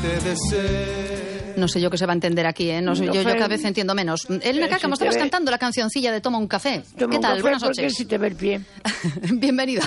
No sé yo qué se va a entender aquí, ¿eh? No sé, yo cada vez entiendo menos. Elena Caca, me estabas cantando la cancioncilla de Toma un café. ¿Qué tal? Buenas noches. Porque si te ve el pie. Bienvenida.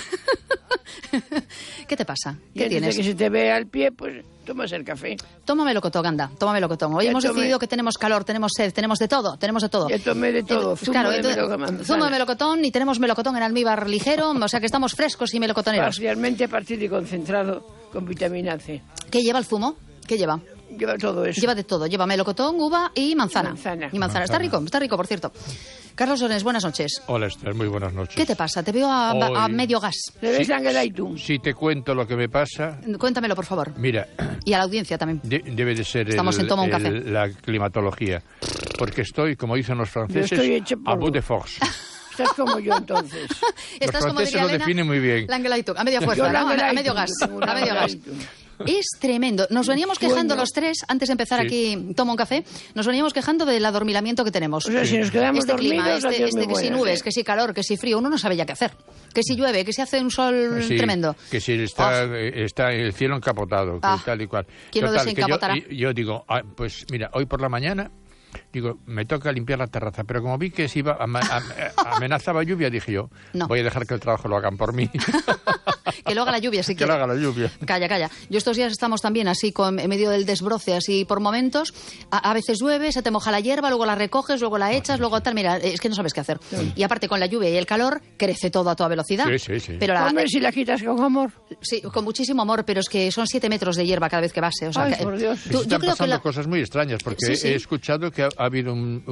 ¿Qué te pasa? ¿Qué tienes? Que si te ve al pie, pues tomas el café. Tómame locotón, anda, tómame locotón. Hoy hemos decidido que tenemos calor, tenemos sed, tenemos de todo, Ya tomé de todo, zumo de melocotón y tenemos melocotón en almíbar ligero, o sea que estamos frescos y melocotoneros. Parcialmente partido y concentrado con vitamina C. ¿Qué lleva el zumo? ¿Qué lleva? Lleva todo eso. Lleva de todo, lleva melocotón, uva y manzana. Está rico, por cierto. Carlos Orens, buenas noches. Hola, Esther, muy buenas noches. ¿Qué te pasa? Te veo a medio gas. ¿Te ves Ángel? Si te cuento lo que me pasa... Cuéntamelo, por favor. Mira... Y a la audiencia también. Debe de ser Estamos en Toma un café. La climatología. Porque estoy, como dicen los franceses, a bout de force. Estás como yo, entonces. Los franceses lo definen muy bien. L'Angelaito, a media fuerza, ¿no? A medio gas. A medio gas. Es tremendo. Nos veníamos quejando los tres, antes de empezar aquí, Toma un café, nos veníamos quejando del adormilamiento que tenemos. O sea, si nos quedamos dormidos, clima, que si nubes, que si calor, que si frío, uno no sabe ya qué hacer. Que si llueve, que si hace un sol tremendo. Que si está el cielo encapotado, que tal y cual. ¿Quién lo desencapotará? Yo digo, pues mira, hoy por la mañana... Digo, me toca limpiar la terraza, pero como vi que se iba amenazaba lluvia, dije yo, voy a dejar que el trabajo lo hagan por mí. Que lo haga la lluvia, si quiere. Que lo haga la lluvia. Calla. Yo estos días estamos también así, en medio del desbroce, así por momentos. A veces llueve, se te moja la hierba, luego la recoges, luego la echas, luego tal. Mira, es que no sabes qué hacer. Sí. Y aparte, con la lluvia y el calor, crece todo a toda velocidad. Sí. Pero hombre, si la quitas con amor. Sí, con muchísimo amor, pero es que son 7 metros de hierba cada vez que base. O sea, ay, por Dios. Están pasando cosas muy extrañas, porque he escuchado que ha habido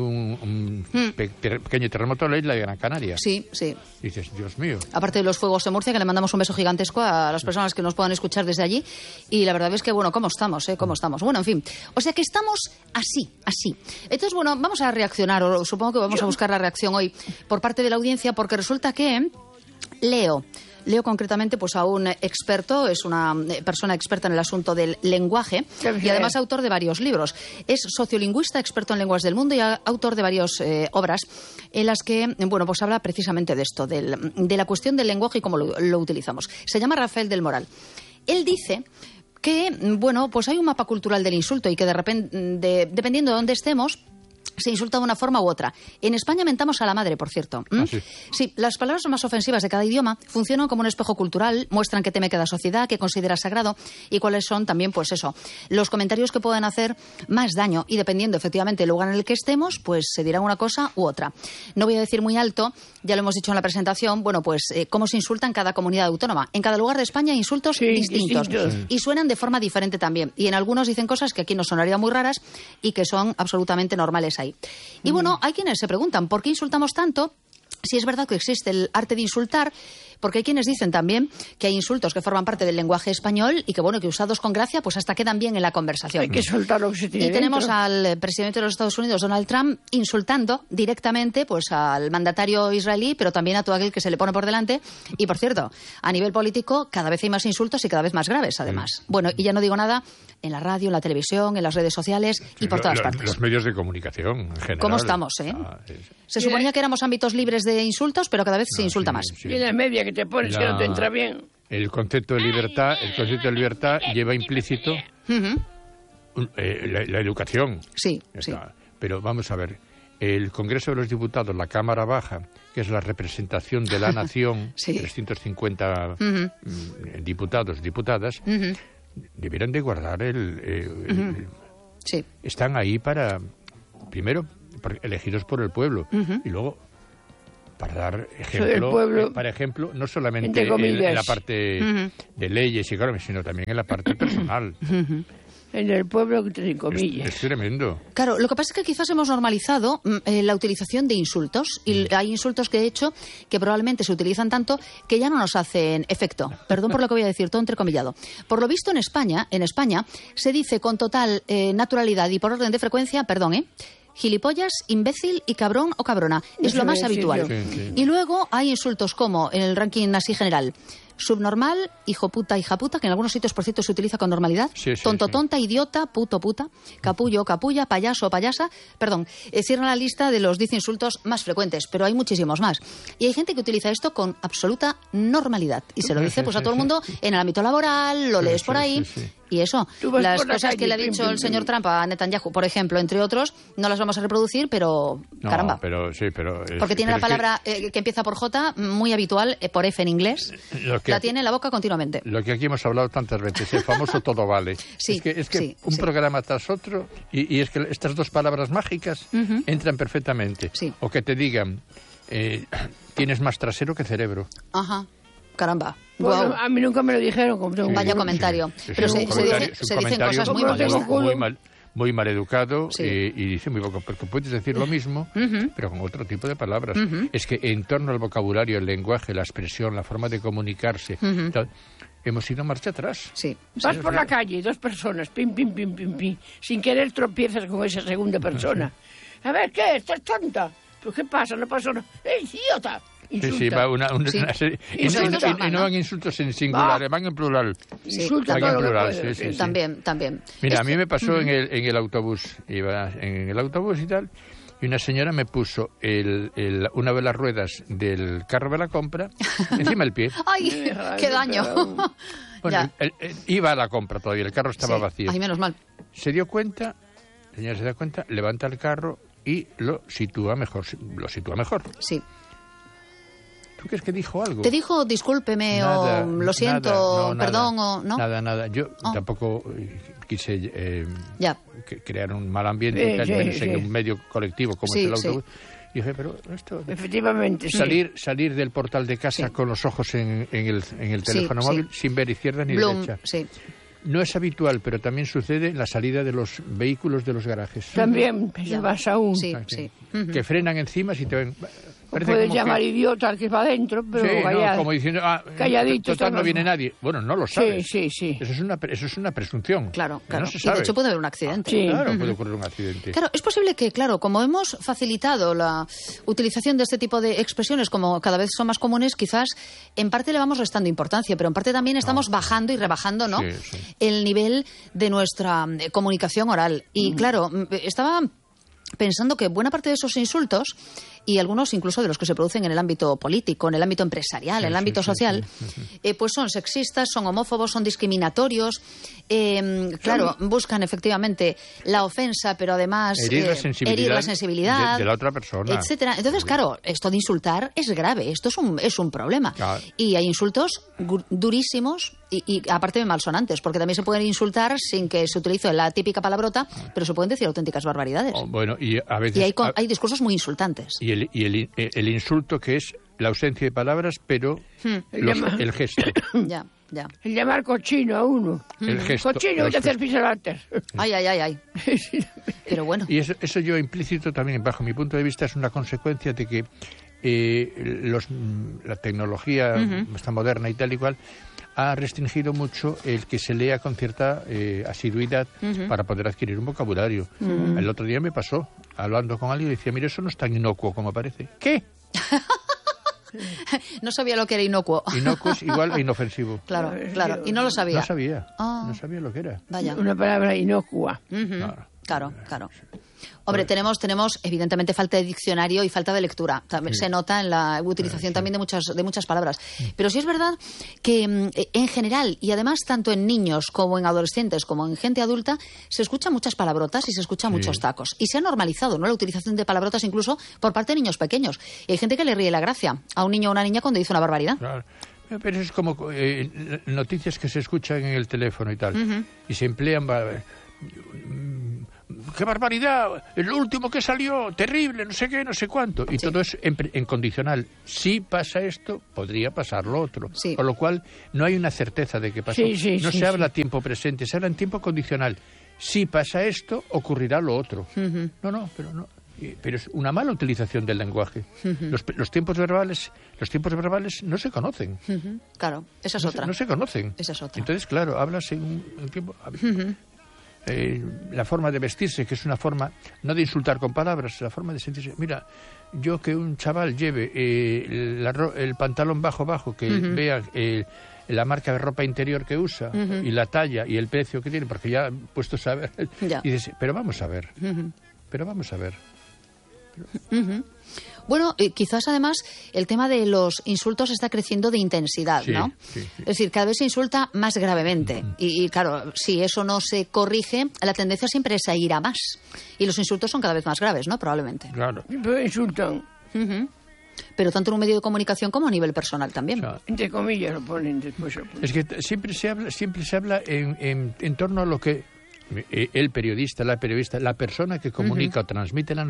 un pequeño terremoto en la isla de Gran Canaria. Sí. Dices, Dios mío. Aparte de los fuegos de Murcia, que le mandamos un beso gigantesco a las personas que nos puedan escuchar desde allí. Y la verdad es que, bueno, ¿cómo estamos? ¿Cómo estamos? Bueno, en fin. O sea que estamos así. Entonces, bueno, vamos a reaccionar, o supongo que vamos a buscar la reacción hoy por parte de la audiencia, porque resulta que Leo concretamente pues a un experto, es una persona experta en el asunto del lenguaje y además autor de varios libros. Es sociolingüista, experto en lenguas del mundo y autor de varias obras en las que, bueno, pues habla precisamente de esto, de la cuestión del lenguaje y cómo lo utilizamos. Se llama Rafael del Moral. Él dice que, bueno, pues hay un mapa cultural del insulto y que de repente, dependiendo de dónde estemos, se insulta de una forma u otra. En España mentamos a la madre, por cierto. Sí, las palabras más ofensivas de cada idioma funcionan como un espejo cultural, muestran qué teme cada sociedad, qué considera sagrado y cuáles son también, pues eso, los comentarios que pueden hacer más daño y dependiendo efectivamente del lugar en el que estemos, pues se dirá una cosa u otra. No voy a decir muy alto, ya lo hemos dicho en la presentación, bueno, pues cómo se insulta en cada comunidad autónoma. En cada lugar de España hay insultos distintos y suenan de forma diferente también. Y en algunos dicen cosas que aquí nos sonarían muy raras y que son absolutamente normales ahí. Y bueno, hay quienes se preguntan ¿por qué insultamos tanto? Si es verdad que existe el arte de insultar, porque hay quienes dicen también que hay insultos que forman parte del lenguaje español y que, bueno, que usados con gracia, pues hasta quedan bien en la conversación. Hay que soltar lo que se tiene. Y tenemos al presidente de los Estados Unidos, Donald Trump, insultando directamente pues al mandatario israelí, pero también a todo aquel que se le pone por delante. Y, por cierto, a nivel político, cada vez hay más insultos y cada vez más graves, además. Bueno, y ya no digo nada en la radio, en la televisión, en las redes sociales y por todas partes. Los medios de comunicación, en general. ¿Cómo estamos, Se suponía que éramos ámbitos libres de insultos, pero cada vez se insulta más. Y en la media que te pones que no te entra bien. El concepto de libertad lleva implícito la educación. Sí. Pero vamos a ver, el Congreso de los Diputados, la Cámara Baja, que es la representación de la nación, 350 diputados, diputadas, deberán de guardar están ahí para, primero, elegidos por el pueblo, y luego para dar ejemplo, para ejemplo, no solamente en la parte de leyes y claro, sino también en la parte personal. En el pueblo, entre comillas. Es tremendo. Claro, lo que pasa es que quizás hemos normalizado la utilización de insultos y hay insultos que, de hecho, que probablemente se utilizan tanto que ya no nos hacen efecto. Perdón por lo que voy a decir, todo entrecomillado. Por lo visto en España se dice con total naturalidad y por orden de frecuencia, gilipollas, imbécil y cabrón o cabrona. Es lo más habitual. Sí. Y luego hay insultos como, en el ranking así general, subnormal, hijo puta, hija puta, que en algunos sitios, por cierto, se utiliza con normalidad. Tonto, tonta, idiota, puto, puta, capullo, capulla, payaso, payasa. Perdón, cierran la lista de los 10 insultos más frecuentes, pero hay muchísimos más. Y hay gente que utiliza esto con absoluta normalidad. Y se lo dice pues a todo el mundo en el ámbito laboral, lo lees por ahí. Y eso, las cosas que le ha dicho el señor Trump a Netanyahu, por ejemplo, entre otros, no las vamos a reproducir, pero caramba. Porque tiene la palabra que empieza por J, muy habitual, por F en inglés, la tiene en la boca continuamente. Lo que aquí hemos hablado tantas veces, el famoso todo vale. Es que un programa tras otro, y es que estas dos palabras mágicas entran perfectamente. Sí. O que te digan, tienes más trasero que cerebro. Ajá. Caramba. Bueno, wow. A mí nunca me lo dijeron. Vaya comentario. Pero se dicen cosas muy molestas. Muy mal educado y dice muy poco, porque puedes decir lo mismo, pero con otro tipo de palabras. Es que en torno al vocabulario, el lenguaje, la expresión, la forma de comunicarse, hemos ido marcha atrás. Sí. Vas por la calle, dos personas, pim, pim, pim, pim, pim, sin querer tropiezas con esa segunda persona. A ver, ¿qué? ¿Estás tonta? ¿Pues qué pasa? No pasa nada. ¡Idiota! Insulta. Sí, va una serie. Y no van insultos en singular, van en plural. Insulta van en plural, sí. También. Mira, a mí me pasó en el autobús. Iba en el autobús y tal, y una señora me puso una de las ruedas del carro de la compra encima del pie. ¡Ay, qué daño! Bueno, iba a la compra todavía, el carro estaba vacío. Ay, menos mal. La señora se da cuenta, levanta el carro y lo sitúa mejor. Sí. ¿Tú crees que dijo algo? ¿Te dijo discúlpeme nada, o lo siento, perdón o no? Nada. Yo tampoco quise crear un mal ambiente en un medio colectivo como es el autobús. Y dije, pero esto... Efectivamente, salir del portal de casa con los ojos en el teléfono móvil sin ver izquierda ni derecha. Sí. No es habitual, pero también sucede en la salida de los vehículos de los garajes. También, vas aún. Sí. Que frenan encima si te ven... Puedes llamar idiota al que va adentro, pero callado. Como diciendo, calladito. Total, no viene nadie. Bueno, no lo sabes. Sí. Eso es una presunción. Claro. No se sabe. Y de hecho puede haber un accidente. Claro, puede ocurrir un accidente. Claro, es posible que, como hemos facilitado la utilización de este tipo de expresiones, como cada vez son más comunes, quizás en parte le vamos restando importancia, pero en parte también estamos bajando y rebajando, ¿no? El nivel de nuestra comunicación oral. Y claro, estaba pensando que buena parte de esos insultos, y algunos incluso de los que se producen en el ámbito político, en el ámbito empresarial, en el ámbito social, pues son sexistas, son homófobos, son discriminatorios, buscan efectivamente la ofensa, pero además herir la sensibilidad de la otra persona, etcétera. Entonces, claro, esto de insultar es grave, esto es un problema. Claro. Y hay insultos durísimos y aparte de malsonantes, porque también se pueden insultar sin que se utilice la típica palabrota, pero se pueden decir auténticas barbaridades. Bueno, y a veces hay discursos muy insultantes. Y el insulto, que es la ausencia de palabras, pero el gesto. Ya. El llamar cochino a uno. El gesto. Cochino de hacer pisolater. Ay. Pero bueno. Y eso yo implícito también, bajo mi punto de vista, es una consecuencia de que la tecnología está moderna y tal y cual ha restringido mucho el que se lea con cierta asiduidad para poder adquirir un vocabulario. El otro día me pasó, hablando con alguien, y decía, mira, eso no es tan inocuo como parece. ¿Qué? No sabía lo que era inocuo. Inocuo es igual a inofensivo. Claro. Y no lo sabía. No sabía lo que era. Vaya. Una palabra inocua. Claro. Hombre, tenemos evidentemente falta de diccionario y falta de lectura. También se nota en la utilización también de muchas palabras. Pero sí es verdad que en general, y además tanto en niños como en adolescentes como en gente adulta, se escuchan muchas palabrotas y se escuchan muchos tacos. Y se ha normalizado, ¿no?, la utilización de palabrotas incluso por parte de niños pequeños. Y hay gente que le ríe la gracia a un niño o una niña cuando dice una barbaridad. Claro. Pero es como noticias que se escuchan en el teléfono y tal. Y se emplean... ¡Qué barbaridad! El último que salió, terrible, no sé qué, no sé cuánto. Y todo es en condicional. Si pasa esto, podría pasar lo otro. Con lo cual, no hay una certeza de que pasó. No se habla a tiempo presente, se habla en tiempo condicional. Si pasa esto, ocurrirá lo otro. Pero es una mala utilización del lenguaje. Los tiempos verbales no se conocen. Claro, esa es otra. No se conocen. Esa es otra. Entonces, claro, hablas en un tiempo... la forma de vestirse, que es una forma no de insultar con palabras, la forma de sentirse. Mira, yo que un chaval lleve el pantalón bajo, que vea la marca de ropa interior que usa y la talla y el precio que tiene, porque ya puesto a saber, y dices, pero vamos a ver, Bueno, quizás además el tema de los insultos está creciendo de intensidad, ¿no? Sí. Es decir, cada vez se insulta más gravemente. Y claro, si eso no se corrige, la tendencia siempre es a ir a más. Y los insultos son cada vez más graves, ¿no? Probablemente. Claro. Pero insultan. Pero tanto en un medio de comunicación como a nivel personal también. O sea, entre comillas lo ponen después. Es que siempre se habla en torno a lo que el periodista, la persona que comunica o transmite la